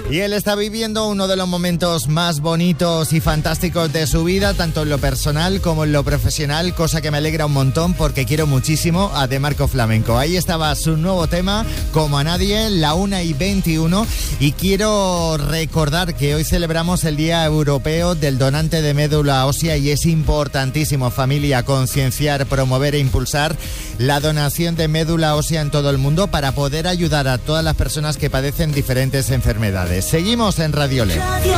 Y él está viviendo uno de los momentos más bonitos y fantásticos de su vida, tanto en lo personal como en lo profesional, cosa que me alegra un montón porque quiero muchísimo a De Marco Flamenco. Ahí estaba su nuevo tema, Como a Nadie, la 1:21, y quiero recordar que hoy celebramos el Día Europeo del Donante de Médula Ósea y es importantísimo, familia, concienciar, promover e impulsar la donación de médula ósea en todo el mundo para poder ayudar a todas las personas que padecen diferentes enfermedades. Seguimos en Radio Le.